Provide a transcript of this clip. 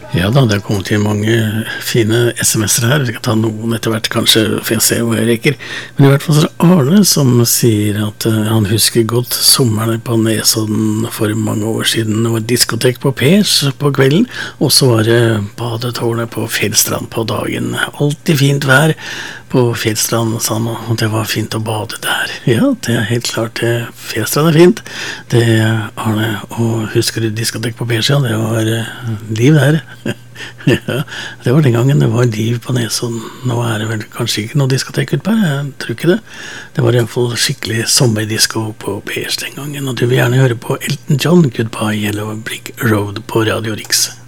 Ja da, det har kommet inn mange fine sms'er her. Vi skal ta noen etter hvert, kanskje, for jeg ser hvor jeg rekker. Men i hvert fall så er det Arne som sier at han husker godt sommeren på Nesodden for mange år siden. Det var diskotek på Pers på kvelden, og så var det badetårnet på Fjellstrand på dagen. Alltid fint vær på Fjellstrand, sa han, og det var fint å bade der. Ja, det er helt klart, Fjellstrand er fint. Det er Arne, og husker du diskotek på Pers, ja, det var liv der. Ja, det var den gangen det var liv på Nesodden. Nå er det vel kanskje ikke noe diskotek ut på her, jeg tror ikke det. Det var i hvert fall skikkelig sommerdisko på Pers den gangen, og du vil gjerne høre på Elton John, Goodbye Yellow Brick Road på Radio Riks.